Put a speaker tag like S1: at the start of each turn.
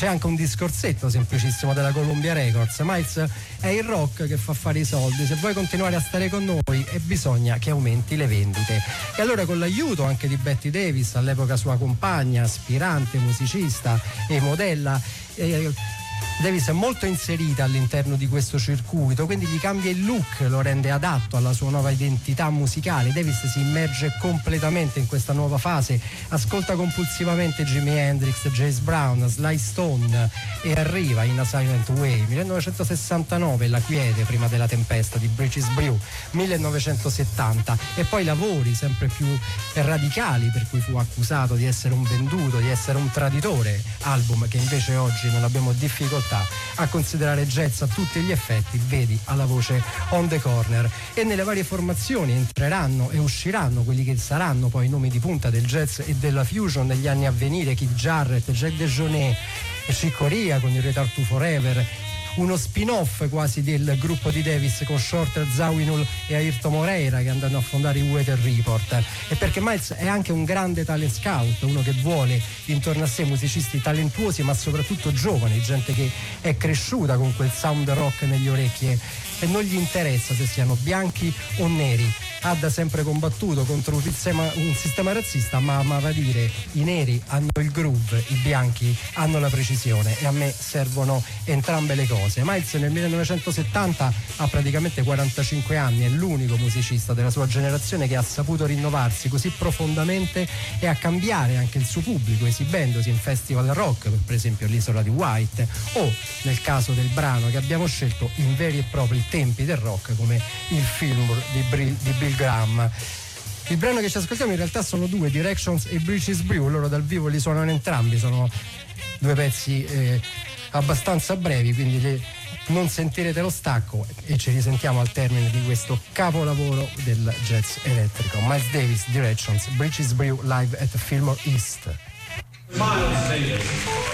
S1: c'è anche un discorsetto semplicissimo della Columbia Records: Miles, è il rock che fa fare i soldi, se vuoi continuare a stare con noi bisogna che aumenti le vendite. E allora, con l'aiuto anche di Betty Davis, all'epoca sua compagna, aspirante musicista e modella, Davis è molto inserita all'interno di questo circuito, quindi gli cambia il look, lo rende adatto alla sua nuova identità musicale. Davis si immerge completamente in questa nuova fase, ascolta compulsivamente Jimi Hendrix, James Brown, Sly Stone e arriva in A Silent Way. 1969 La quiete prima della tempesta di Bridges Brew, 1970, e poi lavori sempre più radicali per cui fu accusato di essere un venduto, di essere un traditore, album che invece oggi non abbiamo difficoltà a considerare jazz a tutti gli effetti, vedi alla voce On the Corner. E nelle varie formazioni entreranno e usciranno quelli che saranno poi i nomi di punta del jazz e della fusion negli anni a venire: Keith Jarrett, Jack DeJohnette, Chick Corea con il Return to Forever, uno spin-off quasi del gruppo di Davis con Shorter Zawinul e Ayrton Moreira che andranno a fondare i Weather Report. E perché Miles è anche un grande talent scout, uno che vuole intorno a sé musicisti talentuosi ma soprattutto giovani, gente che è cresciuta con quel sound rock negli orecchie e non gli interessa se siano bianchi o neri. Ha da sempre combattuto contro un sistema razzista, ma amava dire: i neri hanno il groove, i bianchi hanno la precisione, e a me servono entrambe le cose. Miles nel 1970 ha praticamente 45 anni, è l'unico musicista della sua generazione che ha saputo rinnovarsi così profondamente e a cambiare anche il suo pubblico, esibendosi in festival rock, per esempio l'Isola di White, o nel caso del brano che abbiamo scelto, in veri e propri tempi del rock come il Fillmore di Bill Graham. Il brano che ci ascoltiamo in realtà sono due, Directions e Bridges Brew, loro dal vivo li suonano entrambi, sono due pezzi abbastanza brevi, quindi non sentirete lo stacco e ci risentiamo al termine di questo capolavoro del jazz elettrico. Miles Davis, Directions, Bridges Brew live at Fillmore East.
S2: Miles Davis.